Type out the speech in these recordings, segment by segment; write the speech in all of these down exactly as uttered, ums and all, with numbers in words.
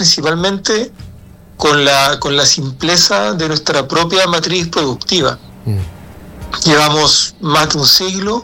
principalmente con la, con la simpleza de nuestra propia matriz productiva. Mm. Llevamos más de un siglo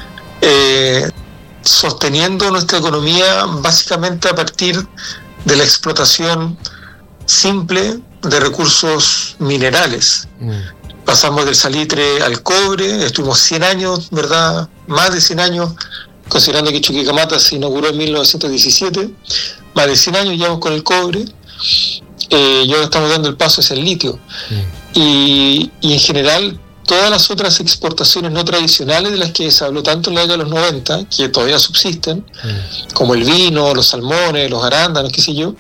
eh, sosteniendo nuestra economía básicamente a partir de la explotación simple de recursos minerales. Mm. Pasamos del salitre al cobre, estuvimos cien años, ¿verdad? Más de cien años, considerando que Chuquicamata se inauguró en mil novecientos diecisiete, más de cien años llevamos con el cobre, eh, y ahora estamos dando el paso hacia el litio. Mm. Y, y en general, todas las otras exportaciones no tradicionales de las que se habló tanto en la década de los noventa, que todavía subsisten, mm. como el vino, los salmones, los arándanos, qué sé yo,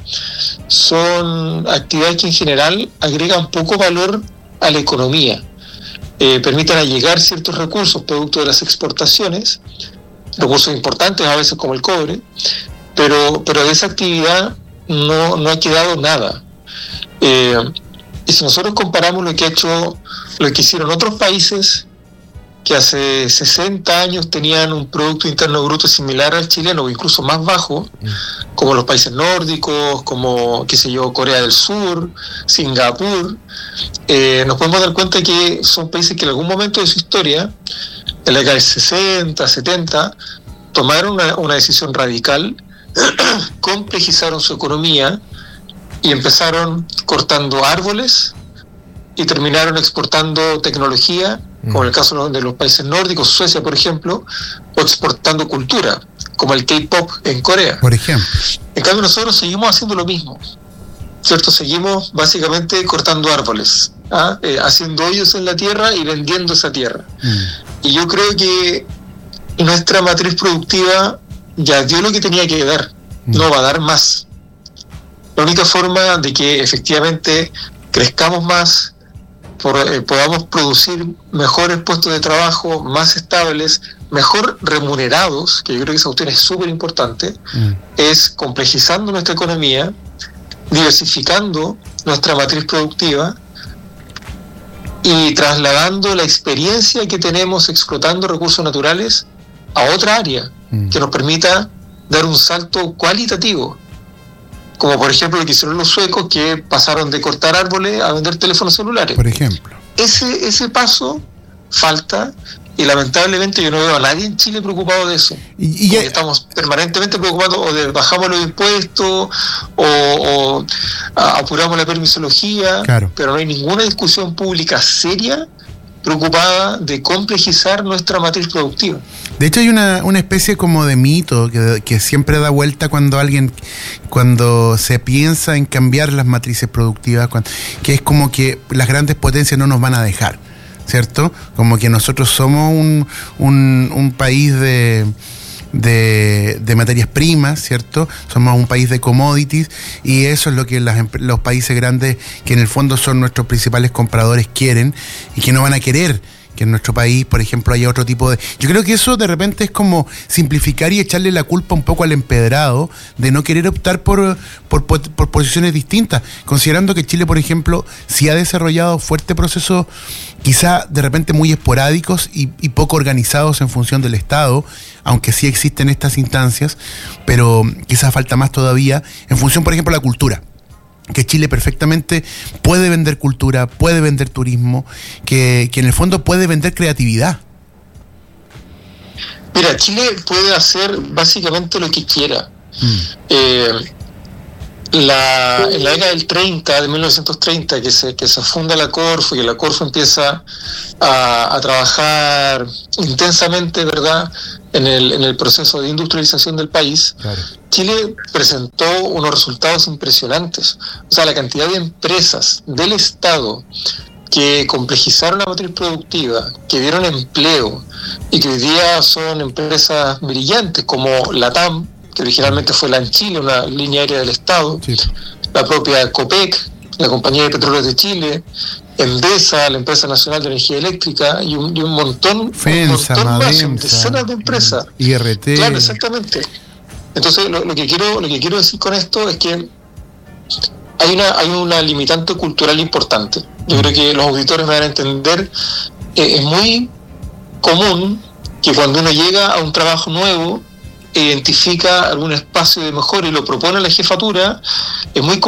son actividades que en general agregan poco valor a la economía, eh, permiten allegar ciertos recursos producto de las exportaciones, recursos importantes a veces como el cobre, pero, pero de esa actividad no, no ha quedado nada. Eh, y si nosotros comparamos lo que ha hecho, lo que hicieron otros países que hace sesenta años tenían un Producto Interno Bruto similar al chileno o incluso más bajo, mm. como los países nórdicos, como, qué sé yo, Corea del Sur, Singapur, eh, nos podemos dar cuenta que son países que en algún momento de su historia, en la década del sesenta, setenta, tomaron una, una decisión radical, complejizaron su economía y empezaron cortando árboles y terminaron exportando tecnología, como en el caso de los países nórdicos, Suecia, por ejemplo, o exportando cultura, como el K-pop en Corea. Por ejemplo. En cambio, nosotros seguimos haciendo lo mismo, ¿cierto? Seguimos básicamente cortando árboles, ¿ah? eh, haciendo hoyos en la tierra y vendiendo esa tierra. Mm. Y yo creo que nuestra matriz productiva ya dio lo que tenía que dar, mm. no va a dar más. La única forma de que efectivamente crezcamos más, Por, eh, podamos producir mejores puestos de trabajo, más estables, mejor remunerados, que yo creo que esa cuestión es súper importante, mm. es complejizando nuestra economía, diversificando nuestra matriz productiva y trasladando la experiencia que tenemos explotando recursos naturales a otra área, mm. que nos permita dar un salto cualitativo. Como por ejemplo lo que hicieron los suecos, que pasaron de cortar árboles a vender teléfonos celulares. Por ejemplo. Ese, ese paso falta y lamentablemente yo no veo a nadie en Chile preocupado de eso. Y, y ya... Estamos permanentemente preocupados o de bajamos los impuestos o, o apuramos la permisología, claro. pero no hay ninguna discusión pública seria preocupada de complejizar nuestra matriz productiva. De hecho hay una, una especie como de mito que, que siempre da vuelta cuando alguien, cuando se piensa en cambiar las matrices productivas, cuando, que es como que las grandes potencias no nos van a dejar, ¿cierto? Como que nosotros somos un, un, un país de... De, de materias primas, ¿cierto? Somos un país de commodities y eso es lo que las, los países grandes, que en el fondo son nuestros principales compradores, quieren y que no van a querer que en nuestro país, por ejemplo, haya otro tipo de... Yo creo que eso de repente es como simplificar y echarle la culpa un poco al empedrado de no querer optar por, por, por, por posiciones distintas, considerando que Chile, por ejemplo, sí ha desarrollado fuertes procesos quizá de repente muy esporádicos y, y poco organizados en función del Estado, aunque sí existen estas instancias, pero quizás falta más todavía en función, por ejemplo, de la cultura. Que Chile perfectamente puede vender cultura, puede vender turismo, que, que en el fondo puede vender creatividad. Mira, Chile puede hacer básicamente lo que quiera. Mm. Eh, la, en la década del treinta, de mil novecientos treinta, que se, que se funda la Corfo y la Corfo empieza a, a trabajar intensamente, ¿verdad?, en el, en el proceso de industrialización del país, claro. Chile presentó unos resultados impresionantes. O sea, la cantidad de empresas del Estado que complejizaron la matriz productiva, que dieron empleo y que hoy día son empresas brillantes, como LATAM, que originalmente fue LAN Chile, una línea aérea del Estado, sí. La propia COPEC, la Compañía de Petróleos de Chile, Endesa, la Empresa Nacional de Energía Eléctrica y un, y un montón, Fensa, un montón Madensa, más, decenas de empresas. I R T. Claro, exactamente. Entonces, lo, lo que quiero, lo que quiero decir con esto es que hay una, hay una limitante cultural importante. Yo mm. creo que los auditores me van a entender. Eh, es muy común que cuando uno llega a un trabajo nuevo, identifica algún espacio de mejora y lo propone a la jefatura, es muy